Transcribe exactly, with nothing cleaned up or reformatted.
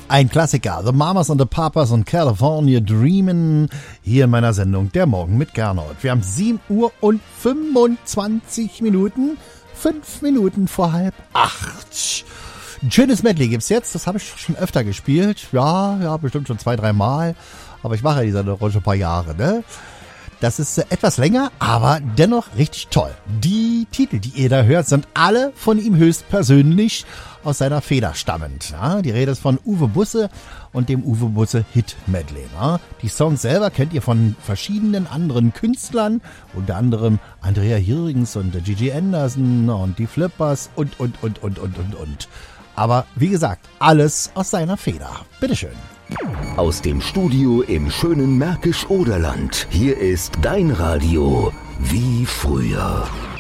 Ein Klassiker, The Mamas and the Papas und California Dreamin', hier in meiner Sendung Der Morgen mit Gernot. Wir haben sieben Uhr und fünfundzwanzig Minuten, fünf Minuten vor halb acht. Ein schönes Medley gibt's jetzt, das habe ich schon öfter gespielt. Ja, ja, bestimmt schon zwei, drei Mal. Aber ich mache ja diese Rolle schon ein paar Jahre, ne? Das ist etwas länger, aber dennoch richtig toll. Die Titel, die ihr da hört, sind alle von ihm höchstpersönlich aus seiner Feder stammend. Ja, die Rede ist von Uwe Busse und dem Uwe Busse Hit Medley. Ja, die Songs selber kennt ihr von verschiedenen anderen Künstlern, unter anderem Andrea Jürgens und Gigi Anderson und die Flippers und, und, und, und, und, und, und. Aber wie gesagt, alles aus seiner Feder. Bitteschön. Aus dem Studio im schönen Märkisch-Oderland. Hier ist dein Radio wie früher.